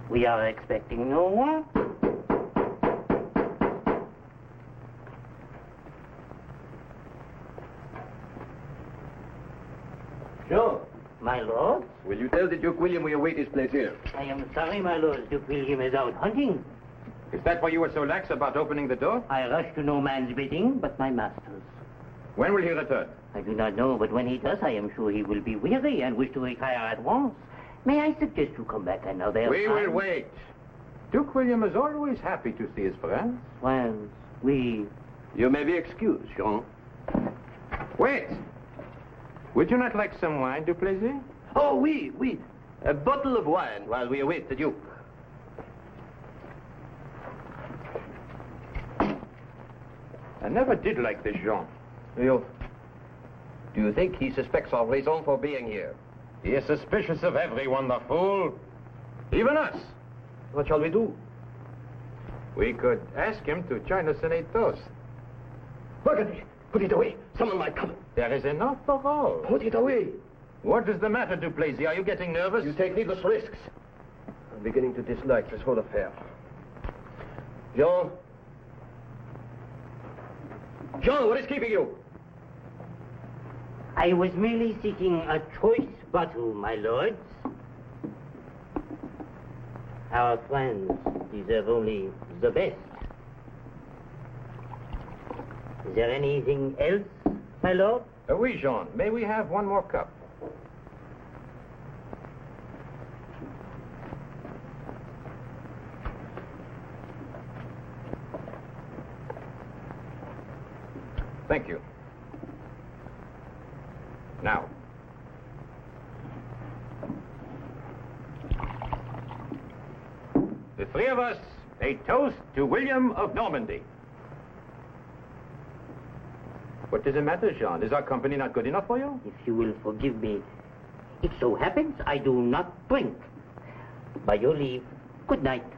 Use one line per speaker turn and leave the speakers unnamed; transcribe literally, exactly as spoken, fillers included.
We are expecting no one.
Jean.
My lord?
Will you tell the Duke William we await his place here?
I am sorry, my lord. Duke William is out hunting.
Is that why you were so lax about opening the door?
I rush to no man's bidding but my master's.
When will he return?
I do not know, but when he does, I am sure he will be weary and wish to retire at once. May I suggest you come back another
We
time?
will wait. Duke William is always happy to see his friends.
Friends, we...
You may be excused, Jean.
Wait! Would you not like some wine, Duplessis?
Oh, oui, oui. A bottle of wine while we await the Duke.
I never did like this Jean.
You... Do you think he suspects our raison for being here?
He is suspicious of everyone, the fool. Even us.
What shall we do?
We could ask him to join us in a toast.
Burgundy, put it away. Someone might come.
There is enough for all.
Put it away.
What is the matter, Duplessis? Are you getting nervous?
You take needless risks. I'm beginning to dislike this whole affair. Jean? Jean, what is keeping you?
I was merely seeking a choice bottle, my lords. Our friends deserve only the best. Is there anything else, my lord?
Uh, oui, Jean. May we have one more cup? Thank you. Now. The three of us, a toast to William of Normandy. What does it matter, Jean? Is our company not good enough for you?
If you will forgive me, it so happens I do not drink. By your leave, good night.